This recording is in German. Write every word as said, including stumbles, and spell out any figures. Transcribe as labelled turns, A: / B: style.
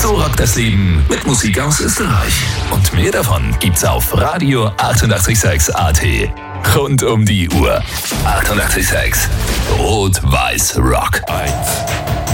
A: So rockt das Leben mit Musik aus Österreich. Und mehr davon gibt's auf Radio achtundachtzig Komma sechs A T. Rund um die Uhr. achtundachtzig Komma sechs. Rot-Weiß Rock.
B: Eins.